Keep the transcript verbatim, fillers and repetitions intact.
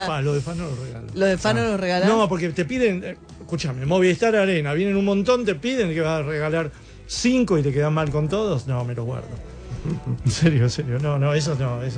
Pa, lo de Fano lo regalan. ¿Lo de Fano Ah. lo regalan? No, porque te piden, eh, escúchame, Movistar Arena, vienen un montón, te piden que vas a regalar cinco y te quedan mal con todos. No, me lo guardo. En serio, en serio. No, no, eso no, eso